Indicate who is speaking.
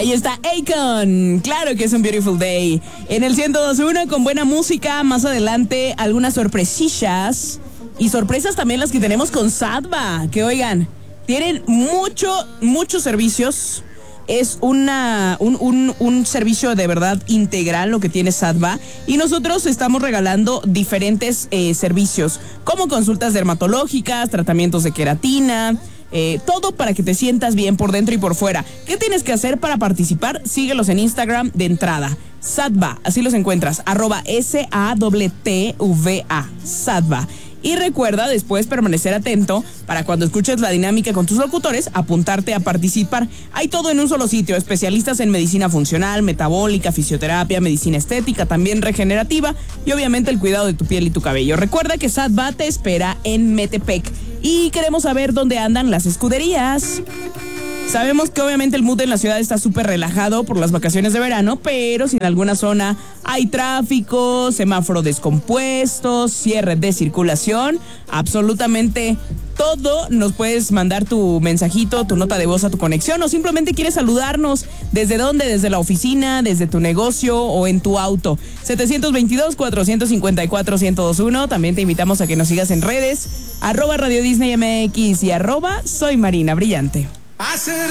Speaker 1: Ahí está Akon. Claro que es un beautiful day. En el 102.1 con buena música. Más adelante algunas sorpresillas. Y sorpresas también las que tenemos con Sadva. Que oigan, tienen muchos servicios. Es un servicio de verdad integral lo que tiene Sadva. Y nosotros estamos regalando diferentes servicios. Como consultas dermatológicas, tratamientos de queratina. Todo para que te sientas bien por dentro y por fuera. ¿Qué tienes que hacer para participar? Síguelos en Instagram de entrada. Sadva, así los encuentras. @SATTVA. Sadva. Y recuerda después permanecer atento para cuando escuches la dinámica con tus locutores, apuntarte a participar. Hay todo en un solo sitio, especialistas en medicina funcional, metabólica, fisioterapia, medicina estética, también regenerativa y obviamente el cuidado de tu piel y tu cabello. Recuerda que Sadva te espera en Metepec y queremos saber dónde andan las escuderías. Sabemos que obviamente el mood en la ciudad está súper relajado por las vacaciones de verano, pero si en alguna zona hay tráfico, semáforo descompuesto, cierre de circulación, absolutamente todo, nos puedes mandar tu mensajito, tu nota de voz a tu conexión o simplemente quieres saludarnos. ¿Desde dónde? Desde la oficina, desde tu negocio o en tu auto. 722-454-1021. También te invitamos a que nos sigas en redes, @Radio Disney MX y @Soy Marina Brillante.